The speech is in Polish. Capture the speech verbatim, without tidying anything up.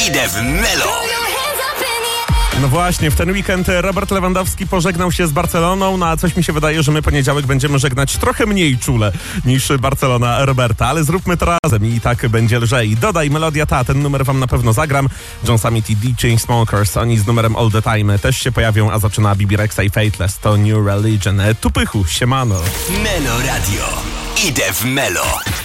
Idę w Melo. No właśnie, w ten weekend Robert Lewandowski pożegnał się z Barceloną, no a coś mi się wydaje, że my poniedziałek będziemy żegnać trochę mniej czule niż Barcelona Roberta, ale zróbmy to razem i tak będzie lżej. Dodaj melodia ta, ten numer wam na pewno zagram. John Summit i D Chainsmokers, oni z numerem All The Time też się pojawią, a zaczyna B B Rexa i Fateless, to New Religion. Tu Pychu, siemano. Melo Radio. Idę w Melo.